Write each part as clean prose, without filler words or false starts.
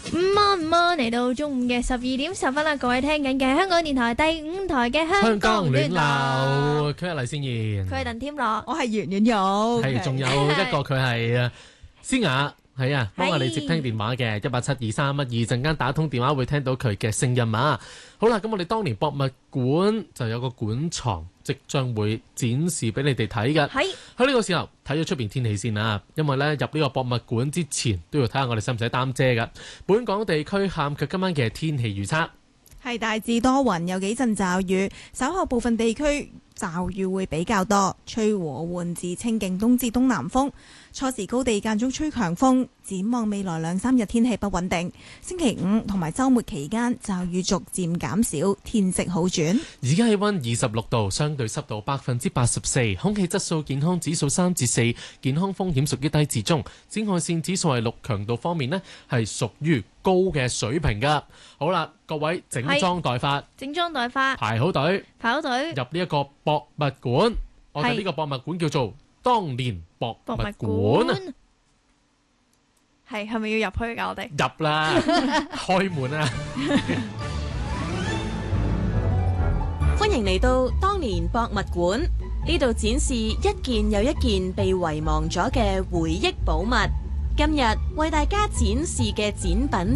午嚟到中午嘅12:10啦，各位聽緊嘅香港電台第5台嘅香港暖流， 佢係黎先賢， 佢係鄧添樂， 我係袁婉玉， 係仲有一個佢係思雅，係啊，幫我哋接聽電話嘅1872312，陣間打通電話會聽到佢嘅聲音啊。好啦，咁我哋當年博物館就有個館藏即將會展示俾你哋睇嘅。喺呢個時候睇咗出邊天氣先啊，因為咧入呢個博物館之前都要睇下我哋使唔使擔遮㗎。本港地區下午及今晚嘅天氣預測係大致多雲，有幾陣驟雨，稍後部分地區驟雨會比較多，吹和緩至清勁東至東南風，初時高地間中吹強風。展望未來2-3日天氣不穩定，星期5同埋週末期間驟雨逐漸減少，天色好轉。 而家氣溫26度，相對濕度84%，空氣質素健康指數3至4，健康風險屬於低至中。紫外線指數係6，強度方面呢係屬於高嘅水平噶。好啦，各位整裝待發，排好隊，入呢一個博物館。我哋呢個博物館叫做當年博物館。 係咪要入去㗎？我哋入啦，開門啊！ 歡迎嚟到當年博物館，呢度展示一件又一件被遺忘咗嘅回憶寶物。今日為大家展示嘅展品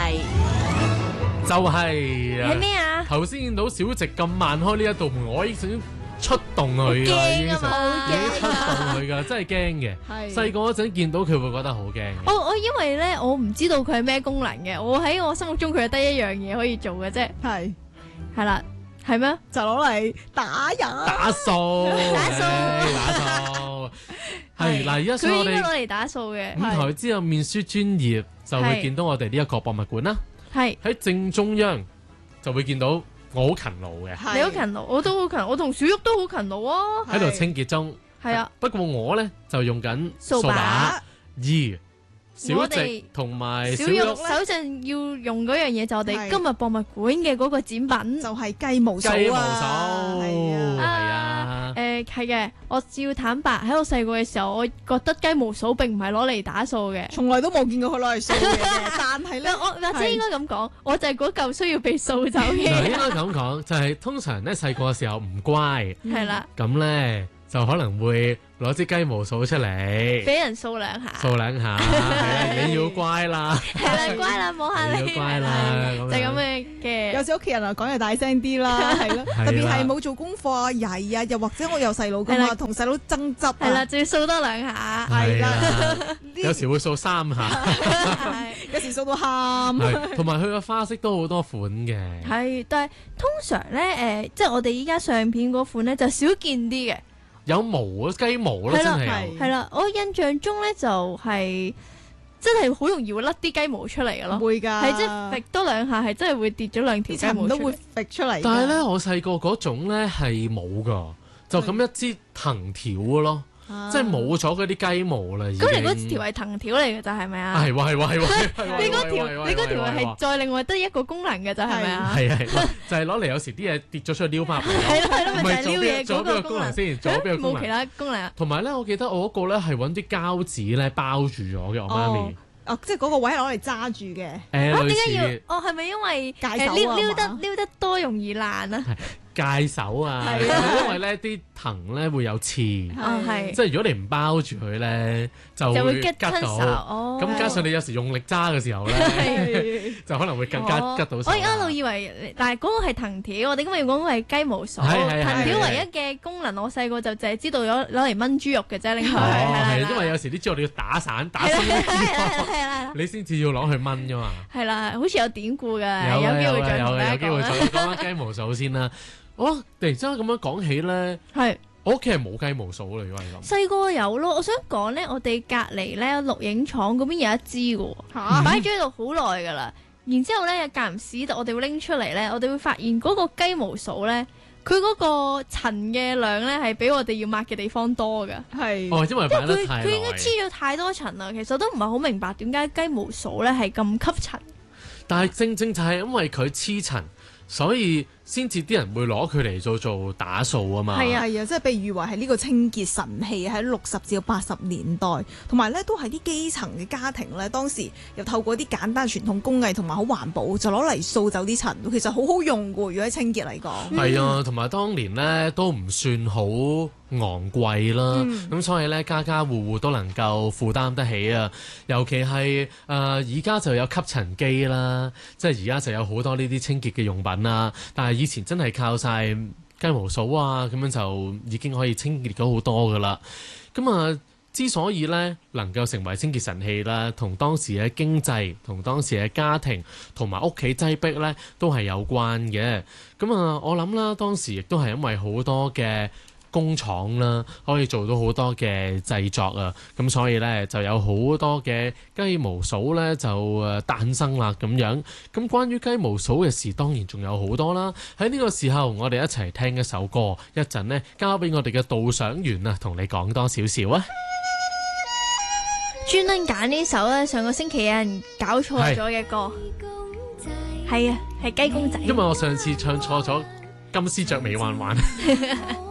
係咩啊？ 頭先見到小直咁慢開呢一道門，我已經出動佢㗎，已經出動佢㗎，真係驚嘅。細個嗰陣見到佢會覺得好驚。 我因為咧，我唔知道佢係咩功能嘅，我喺我心目中佢係得一樣嘢可以做嘅啫。係啦，係咩？ 就攞嚟打人、 打掃。係嗱，而家所以我哋佢應該攞嚟打掃嘅。 五台之後面書專頁就會見到我哋呢一個博物館啦。喺正中央就會見到。我好勤勞嘅， 你好勤勞，我都好勤勞，我同小玉都好勤勞啊！ 喺度清潔中， 係啊。 不過我咧就用緊掃把。小直同埋小玉首陣要用嗰樣嘢就我哋今日博物館嘅嗰個展品， 就係雞毛掃。 雞毛掃係啊， 係嘅。我要坦白喺我細個嘅時候，我覺得雞毛掃並唔係攞嚟打掃嘅， 從來都冇見過佢攞嚟掃嘅。但係咧， 我或者應該咁講，我就係嗰嚿需要被掃走嘅。 應該咁講，就係通常咧細個嘅時候唔乖， 係啦， 咁咧就可能會攞支雞毛掃出嚟， 俾人掃兩下， 係啦，你要乖啦， 係啦，乖啦，摸下你， 要乖啦， 就咁嘅。 有時屋企人啊講嘢大聲啲啦，係咯，特別係冇做功課啊、曳啊，又或者我有細佬噶嘛，同細佬爭執， 係啦，就要掃多兩下， 係啦， 有時會掃3下， 有時掃到喊， 同埋佢個花式都好多款嘅， 係，但係通常咧，即係我哋依家相片嗰款咧就少見啲嘅。 有毛啊，雞毛咯，真係係啦，我印象中咧就係真係好容易會甩啲雞毛出嚟嘅咯， 會㗎， 係即係揈多兩下係真係會跌咗2條雞毛出嚟， 都會揈出嚟。 但係咧，我細個嗰種咧係冇㗎，就咁一支藤條嘅咯。即係冇咗嗰啲雞毛啦。 咁你嗰條係藤條嚟嘅就係咪啊？ 係喎。 你嗰條係再另外得一個功能嘅就係咪啊？ 係就係攞嚟有時啲嘢跌咗出去撩翻嚟。 係咯，咪就係撩嘢嗰個功能先，仲有邊個功能？ 冇其他功能。 同埋咧，我記得我嗰個咧係揾啲膠紙咧包住咗嘅，我媽咪。 即係嗰個位係攞嚟揸住嘅。 點解要？係咪因為撩得多容易爛啊？ 戒手啊，因為咧啲藤咧會有刺，即係如果你唔包住佢咧，就會拮到。咁加上你有時用力揸嘅時候咧，就可能會更加拮到手。 我一路以為，但係嗰個係藤條，我哋今日講嘅係雞毛掃。藤條唯一嘅功能，我細個就淨係知道攞嚟炆豬肉嘅啫，拎去。 係因為有時啲豬肉你要打散你先至要攞去炆㗎嘛。 係啦，好似有典故㗎，有機會再講翻雞毛掃先啦。突然之間咁樣講起咧，我屋企係冇雞毛掃嚟㗎，咁細個有咯。我想講咧，我哋隔離咧錄影廠嗰邊有一支嘅喎，擺咗喺度好耐㗎啦。然之後咧，間唔時我哋會拎出嚟咧，我哋會發現嗰個雞毛掃咧，佢嗰個塵嘅量咧係比我哋要抹嘅地方多㗎。 因為擺得太耐， 佢應該黐咗太多塵啦。其實都唔係好明白點解雞毛掃咧係咁吸塵。 但係正就係因為佢黐塵，所以先至啲人會攞佢嚟做打掃啊嘛。 係啊，即係被譽為係呢個清潔神器喺60至80年代，同埋咧都係啲基層嘅家庭咧，當時又透過啲簡單傳統工藝同埋好環保，就攞嚟掃走啲塵，其實好好用㗎。如果喺清潔嚟講， 係啊，同埋當年咧都唔算好昂貴啦，咁所以咧家家戶戶都能夠負擔得起啊。尤其係而家就有吸塵機啦，即係而家就有好多呢啲清潔嘅用品啦。但係以前真係靠晒雞毛掃啊，咁樣就已經可以清潔咗好多噶啦。咁啊，之所以咧能夠成為清潔神器啦，同當時嘅經濟、同當時嘅家庭同埋屋企擠迫咧都係有關嘅。咁啊，我諗啦，當時亦都係因為好多嘅工廠啦，可以做到好多嘅製作啊，咁所以呢，就有好多嘅雞毛掃呢，就誕生啦咁樣。咁關於雞毛掃嘅事，當然仲有好多啦。喺呢個時候，我哋一齊聽一首歌，一陣呢，交俾我哋嘅導賞員啊，同你講多少少啊。 專登揀呢首呢，上個星期有人搞錯咗嘅歌，係啊，係雞公仔。 因為我上次唱錯咗金絲雀尾彎彎。